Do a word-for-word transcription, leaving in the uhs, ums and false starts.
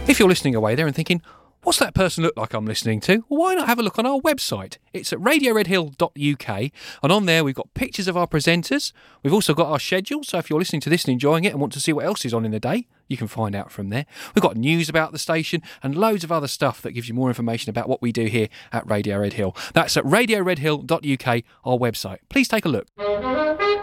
If you're listening away there and thinking, what's that person look like I'm listening to? Well, why not have a look on our website? It's at radio red hill dot U K, and on there we've got pictures of our presenters. We've also got our schedule, so if you're listening to this and enjoying it and want to see what else is on in the day, you can find out from there. We've got news about the station and loads of other stuff that gives you more information about what we do here at Radio Red Hill. That's at radio red hill dot U K, our website. Please take a look.